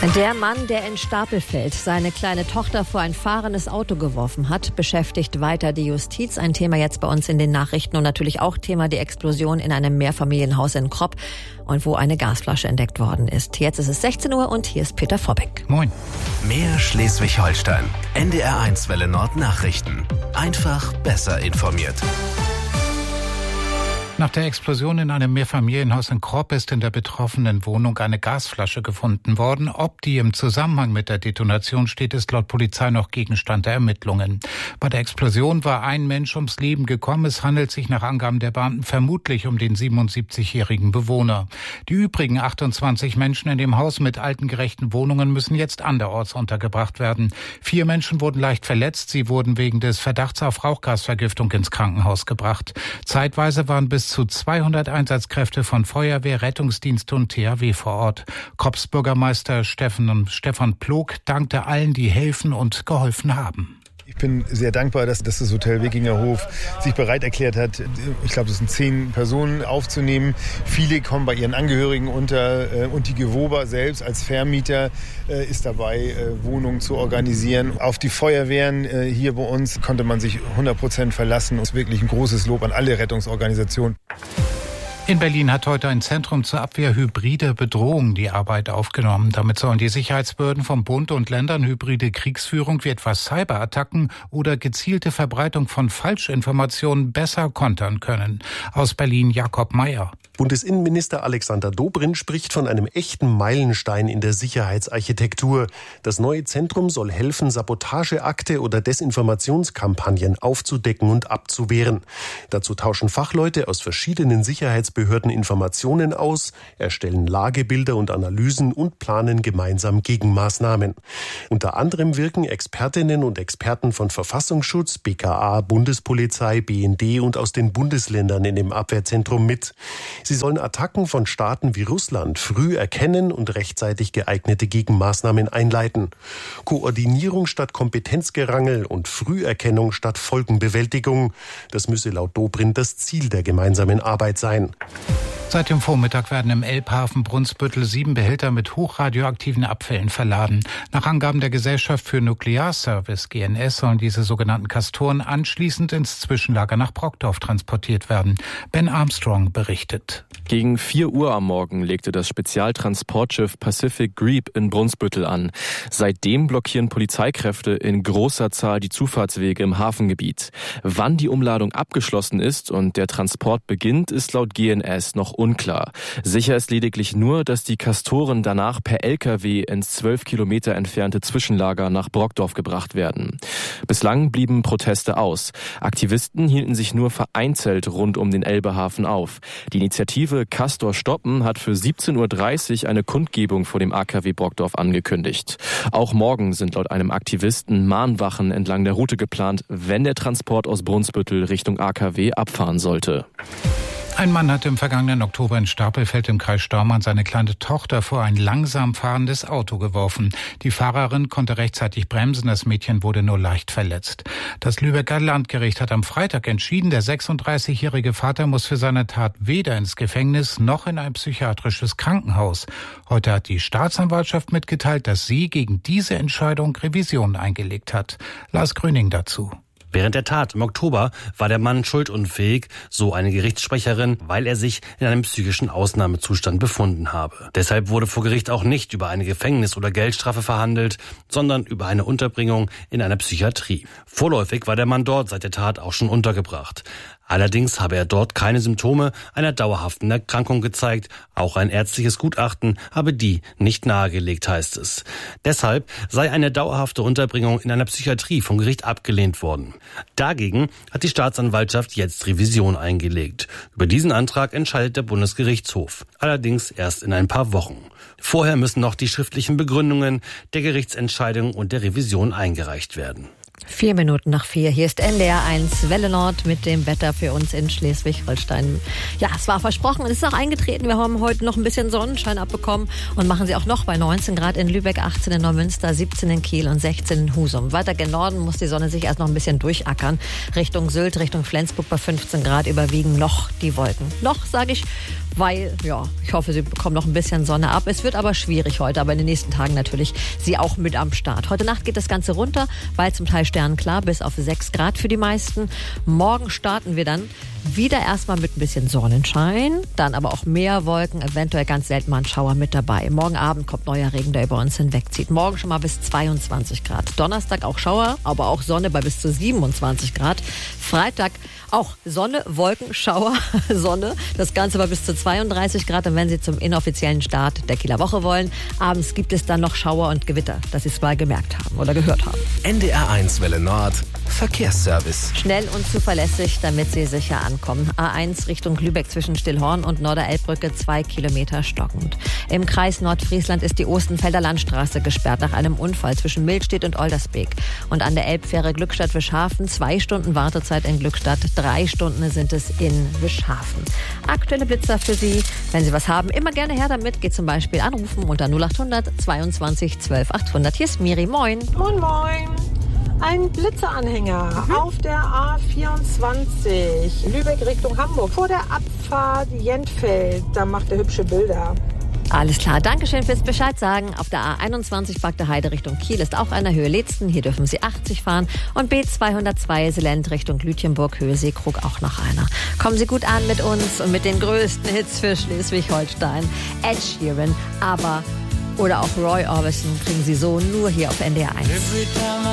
Der Mann, der in Stapelfeld seine kleine Tochter vor ein fahrendes Auto geworfen hat, beschäftigt weiter die Justiz. Ein Thema jetzt bei uns in den Nachrichten und natürlich auch Thema die Explosion in einem Mehrfamilienhaus in Kropp und wo eine Gasflasche entdeckt worden ist. Jetzt ist es 16 Uhr und hier ist Peter Vorbeck. Moin. Mehr Schleswig-Holstein. NDR1 Welle Nord Nachrichten. Einfach besser informiert. Nach der Explosion in einem Mehrfamilienhaus in Kropp ist in der betroffenen Wohnung eine Gasflasche gefunden worden. Ob die im Zusammenhang mit der Detonation steht, ist laut Polizei noch Gegenstand der Ermittlungen. Bei der Explosion war ein Mensch ums Leben gekommen. Es handelt sich nach Angaben der Beamten vermutlich um den 77-jährigen Bewohner. Die übrigen 28 Menschen in dem Haus mit altengerechten Wohnungen müssen jetzt anderorts untergebracht werden. 4 Menschen wurden leicht verletzt. Sie wurden wegen des Verdachts auf Rauchgasvergiftung ins Krankenhaus gebracht. Zeitweise waren bis zu 200 Einsatzkräfte von Feuerwehr, Rettungsdienst und THW vor Ort. Kropps Bürgermeister Stefan Plog dankte allen, die helfen und geholfen haben. Ich bin sehr dankbar, dass das Hotel Wikingerhof sich bereit erklärt hat, ich glaube, es sind 10 Personen aufzunehmen. Viele kommen bei ihren Angehörigen unter und die Gewoba selbst als Vermieter ist dabei, Wohnungen zu organisieren. Auf die Feuerwehren hier bei uns konnte man sich 100% verlassen. Es ist wirklich ein großes Lob an alle Rettungsorganisationen. In Berlin hat heute ein Zentrum zur Abwehr hybrider Bedrohungen die Arbeit aufgenommen. Damit sollen die Sicherheitsbehörden vom Bund und Ländern hybride Kriegsführung wie etwa Cyberattacken oder gezielte Verbreitung von Falschinformationen besser kontern können. Aus Berlin Jakob Mayer. Bundesinnenminister Alexander Dobrindt spricht von einem echten Meilenstein in der Sicherheitsarchitektur. Das neue Zentrum soll helfen, Sabotageakte oder Desinformationskampagnen aufzudecken und abzuwehren. Dazu tauschen Fachleute aus verschiedenen Sicherheitsbehörden Informationen aus, erstellen Lagebilder und Analysen und planen gemeinsam Gegenmaßnahmen. Unter anderem wirken Expertinnen und Experten von Verfassungsschutz, BKA, Bundespolizei, BND und aus den Bundesländern in dem Abwehrzentrum mit. Sie sollen Attacken von Staaten wie Russland früh erkennen und rechtzeitig geeignete Gegenmaßnahmen einleiten. Koordinierung statt Kompetenzgerangel und Früherkennung statt Folgenbewältigung. Das müsse laut Dobrindt das Ziel der gemeinsamen Arbeit sein. Seit dem Vormittag werden im Elbhafen Brunsbüttel 7 Behälter mit hochradioaktiven Abfällen verladen. Nach Angaben der Gesellschaft für Nuklearservice GNS sollen diese sogenannten Castoren anschließend ins Zwischenlager nach Brockdorf transportiert werden. Ben Armstrong berichtet. Gegen 4 Uhr am Morgen legte das Spezialtransportschiff Pacific Greep in Brunsbüttel an. Seitdem blockieren Polizeikräfte in großer Zahl die Zufahrtswege im Hafengebiet. Wann die Umladung abgeschlossen ist und der Transport beginnt, ist laut GNS noch unklar. Sicher ist lediglich nur, dass die Castoren danach per LKW ins 12 Kilometer entfernte Zwischenlager nach Brockdorf gebracht werden. Bislang blieben Proteste aus. Aktivisten hielten sich nur vereinzelt rund um den Elbehafen auf. Die Initiative Castor stoppen hat für 17.30 Uhr eine Kundgebung vor dem AKW Brockdorf angekündigt. Auch morgen sind laut einem Aktivisten Mahnwachen entlang der Route geplant, wenn der Transport aus Brunsbüttel Richtung AKW abfahren sollte. Ein Mann hat im vergangenen Oktober in Stapelfeld im Kreis Staumann seine kleine Tochter vor ein langsam fahrendes Auto geworfen. Die Fahrerin konnte rechtzeitig bremsen, das Mädchen wurde nur leicht verletzt. Das Lübecker Landgericht hat am Freitag entschieden, der 36-jährige Vater muss für seine Tat weder ins Gefängnis noch in ein psychiatrisches Krankenhaus. Heute hat die Staatsanwaltschaft mitgeteilt, dass sie gegen diese Entscheidung Revision eingelegt hat. Lars Gröning dazu. Während der Tat im Oktober war der Mann schuldunfähig, so eine Gerichtssprecherin, weil er sich in einem psychischen Ausnahmezustand befunden habe. Deshalb wurde vor Gericht auch nicht über eine Gefängnis- oder Geldstrafe verhandelt, sondern über eine Unterbringung in einer Psychiatrie. Vorläufig war der Mann dort seit der Tat auch schon untergebracht. Allerdings habe er dort keine Symptome einer dauerhaften Erkrankung gezeigt. Auch ein ärztliches Gutachten habe die nicht nahegelegt, heißt es. Deshalb sei eine dauerhafte Unterbringung in einer Psychiatrie vom Gericht abgelehnt worden. Dagegen hat die Staatsanwaltschaft jetzt Revision eingelegt. Über diesen Antrag entscheidet der Bundesgerichtshof. Allerdings erst in ein paar Wochen. Vorher müssen noch die schriftlichen Begründungen der Gerichtsentscheidung und der Revision eingereicht werden. 4:04. Hier ist NDR1 Welle Nord mit dem Wetter für uns in Schleswig-Holstein. Ja, es war versprochen, es ist auch eingetreten. Wir haben heute noch ein bisschen Sonnenschein abbekommen und machen sie auch noch bei 19 Grad in Lübeck, 18 in Neumünster, 17 in Kiel und 16 in Husum. Weiter gen Norden muss die Sonne sich erst noch ein bisschen durchackern. Richtung Sylt, Richtung Flensburg bei 15 Grad überwiegen noch die Wolken. Noch, sage ich, weil, ja, ich hoffe, Sie bekommen noch ein bisschen Sonne ab. Es wird aber schwierig heute, aber in den nächsten Tagen natürlich Sie auch mit am Start. Heute Nacht geht das Ganze runter, weil zum Teil sternenklar, bis auf 6 Grad für die meisten. Morgen starten wir dann wieder erstmal mit ein bisschen Sonnenschein, dann aber auch mehr Wolken, eventuell ganz selten mal ein Schauer mit dabei. Morgen Abend kommt neuer Regen, der über uns hinwegzieht. Morgen schon mal bis 22 Grad. Donnerstag auch Schauer, aber auch Sonne bei bis zu 27 Grad. Freitag auch Sonne, Wolken, Schauer, Sonne. Das Ganze bei bis zu 32 Grad. Und wenn Sie zum inoffiziellen Start der Kieler Woche wollen, abends gibt es dann noch Schauer und Gewitter, dass Sie es mal gemerkt haben oder gehört haben. NDR1 Welle Nord, Verkehrsservice. Schnell und zuverlässig, damit Sie sicher ankommen. A1 Richtung Lübeck zwischen Stillhorn und Norderelbbrücke 2 Kilometer stockend. Im Kreis Nordfriesland ist die Ostenfelder Landstraße gesperrt nach einem Unfall zwischen Milstedt und Oldersbeek. Und an der Elbfähre Glückstadt-Wischhafen 2 Stunden Wartezeit in Glückstadt, 3 Stunden sind es in Wischhafen. Aktuelle Blitzer für Sie. Wenn Sie was haben, immer gerne her damit. Geht zum Beispiel anrufen unter 0800 22 12 800. Hier ist Miri. Moin. Moin, moin. Ein Blitzeranhänger auf der A24 Lübeck Richtung Hamburg. Vor der Abfahrt Jentfeld, da macht er hübsche Bilder. Alles klar, Dankeschön fürs Bescheid sagen. Auf der A21 Bagde Heide Richtung Kiel ist auch einer, Höhe Letzten. Hier dürfen Sie 80 fahren. Und B202 Selend Richtung Lütjenburg, Höhe Seekrug auch noch einer. Kommen Sie gut an mit uns und mit den größten Hits für Schleswig-Holstein. Ed Sheeran, aber oder auch Roy Orbison kriegen Sie so nur hier auf NDR 1.